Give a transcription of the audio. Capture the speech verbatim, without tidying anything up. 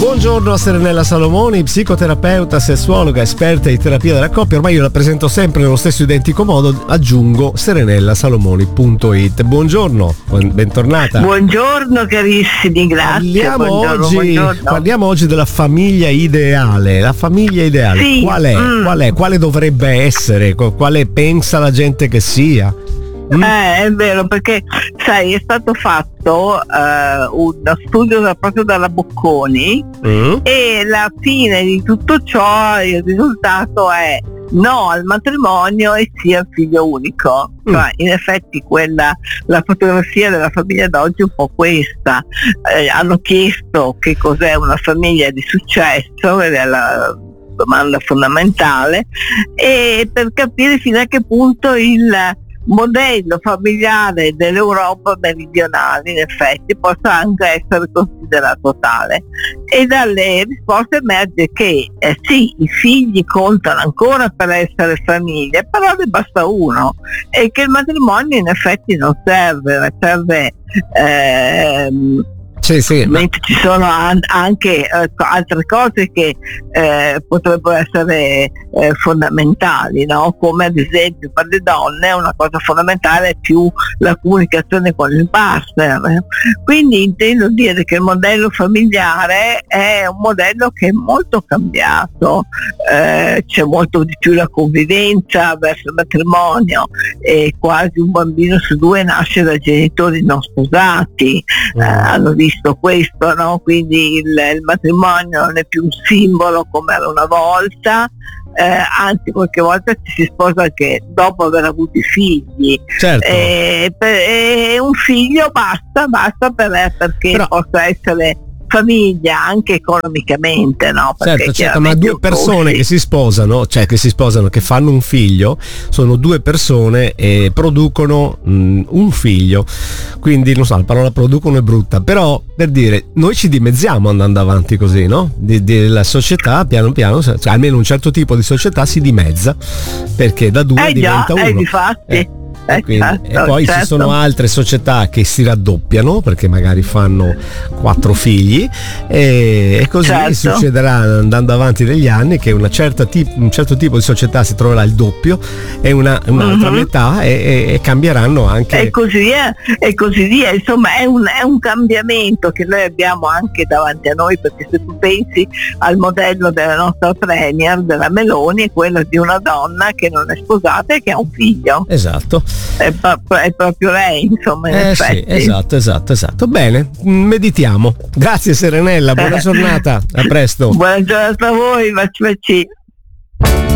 Buongiorno a Serenella Salomoni, psicoterapeuta, sessuologa, esperta di terapia della coppia. Ormai io la presento sempre nello stesso identico modo, aggiungo serenella salomoni punto it. Buongiorno, bentornata. Buongiorno carissimi, grazie. Parliamo, buongiorno, oggi, buongiorno. parliamo oggi della famiglia ideale. La famiglia ideale, Sì, qual è? mm. Qual è? Quale dovrebbe essere? Quale pensa la gente che sia? Mm. Eh, è vero, perché sai, è stato fatto uh, uno studio da, proprio dalla Bocconi Mm. e la fine di tutto ciò, il risultato è no al matrimonio e sì al figlio unico. Mm. Cioè, in effetti quella, la fotografia della famiglia d'oggi è un po' questa. Eh, hanno chiesto che cos'è una famiglia di successo, ed è la domanda fondamentale, e per capire fino a che punto il modello familiare dell'Europa meridionale in effetti possa anche essere considerato tale. E dalle risposte emerge che eh, sì, i figli contano ancora per essere famiglie, però ne basta uno, e che il matrimonio in effetti non serve, serve ehm, Sì, sì, ma... mentre ci sono an- anche eh, altre cose che eh, potrebbero essere eh, fondamentali, no? Come ad esempio per le donne una cosa fondamentale è più la comunicazione con il partner. Quindi intendo dire che il modello familiare è un modello che è molto cambiato, eh, c'è molto di più la convivenza verso il matrimonio, e quasi un bambino su due nasce da genitori non sposati. Mm. Eh, hanno visto questo, no? Quindi il, il matrimonio non è più un simbolo come era una volta, eh, anzi qualche volta ci si sposa anche dopo aver avuto i figli. Certo. E, per, e un figlio basta, basta per, perché Però... possa essere famiglia anche economicamente, no? Perché Certo, certo, ma due persone costi. che si sposano, cioè che si sposano, che fanno un figlio, sono due persone e producono mh, un figlio. Quindi non so, la parola producono è brutta, però per dire, noi ci dimezziamo andando avanti così, no? Di, di, la società piano piano, cioè almeno un certo tipo di società si dimezza, perché da due eh diventa già, uno. Eh, difatti. Eh. Eh, Quindi, certo, e poi certo. ci sono altre società che si raddoppiano perché magari fanno quattro figli, e, e così Certo. succederà andando avanti negli anni che una certa tip, un certo tipo di società si troverà il doppio e una, un'altra Mm-hmm. metà, e, e, e cambieranno anche. E così via, e così via. Insomma è un, è un cambiamento che noi abbiamo anche davanti a noi, perché se tu pensi al modello della nostra premier, della Meloni, è quello di una donna che non è sposata e che ha un figlio. Esatto. È, pro- è proprio lei, insomma, in Eh effetti. sì, esatto, esatto, esatto. Bene, meditiamo. Grazie Serenella, buona giornata, a presto. Buona giornata a voi, baci baci.